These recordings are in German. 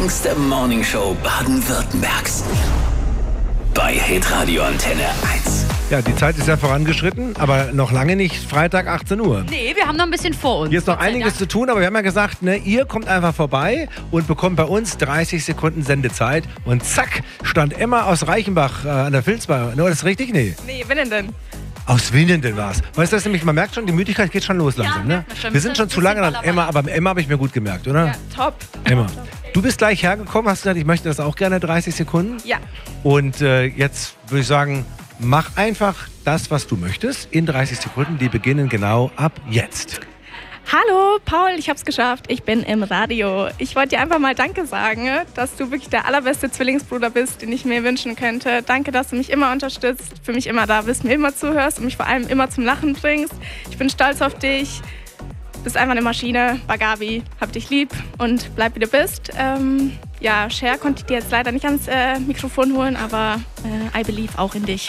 längste Morningshow Baden-Württembergs. Bei Hitradio Antenne 1. Ja, die Zeit ist ja vorangeschritten, aber noch lange nicht Freitag 18 Uhr. Nee, wir haben noch ein bisschen vor uns. Hier ist noch einiges zu tun, aber wir haben ja gesagt, ne, ihr kommt einfach vorbei und bekommt bei uns 30 Sekunden Sendezeit. Und zack, stand Emma aus Reichenbach an der Vilsbar. No, das ist richtig? Nee. Nee, Winnenden. Aus Winnenden war es. Weißt du, das nämlich, man merkt schon, die Müdigkeit geht schon los langsam. Ne? Wir sind schon zu lange an Emma, aber Emma habe ich mir gut gemerkt, oder? Ja, top. Emma. Du bist gleich hergekommen, hast gesagt, ich möchte das auch gerne 30 Sekunden. Ja. Und jetzt würde ich sagen, mach einfach das, was du möchtest in 30 Sekunden. Die beginnen genau ab jetzt. Hallo, Paul, ich hab's geschafft. Ich bin im Radio. Ich wollte dir einfach mal Danke sagen, dass du wirklich der allerbeste Zwillingsbruder bist, den ich mir wünschen könnte. Danke, dass du mich immer unterstützt, für mich immer da bist, mir immer zuhörst und mich vor allem immer zum Lachen bringst. Ich bin stolz auf dich. Bist einfach eine Maschine. Bagavi, hab dich lieb und bleib wie du bist. Ja, Cher konnte ich dir jetzt leider nicht ans Mikrofon holen, aber I believe auch in dich.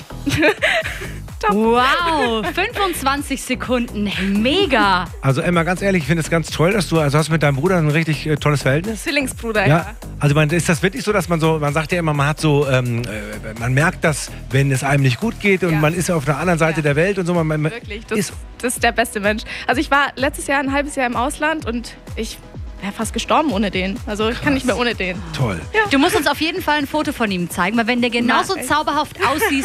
Wow, 25 Sekunden, mega. Also Emma, ganz ehrlich, ich finde es ganz toll, dass du, also hast mit deinem Bruder ein richtig tolles Verhältnis. Zwillingsbruder, ja. Also ist das wirklich so, dass man sagt ja immer, man hat so, man merkt das, wenn es einem nicht gut geht und man ist auf der anderen Seite der Welt und so. Wirklich, das ist der beste Mensch. Also ich war letztes Jahr ein halbes Jahr im Ausland und ich wäre fast gestorben ohne den. Also ich kann nicht mehr ohne den. Toll. Ja. Du musst uns auf jeden Fall ein Foto von ihm zeigen, weil wenn der genauso zauberhaft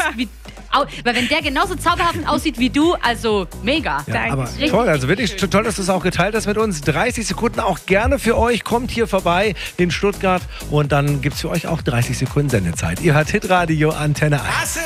aussieht wie du, also mega. Ja, aber toll, also wirklich toll, dass du es auch geteilt hast mit uns. 30 Sekunden auch gerne für euch. Kommt hier vorbei in Stuttgart und dann gibt es für euch auch 30 Sekunden Sendezeit. Ihr hört Hitradio Antenne 1.